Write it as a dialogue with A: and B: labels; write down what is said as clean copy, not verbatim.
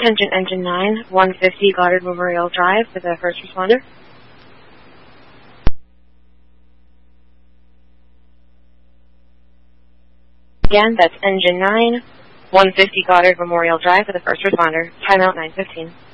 A: Attention Engine 9, 150 Goddard Memorial Drive for the first responder. Again, that's Engine 9, 150 Goddard Memorial Drive for the first responder. Timeout 9:15.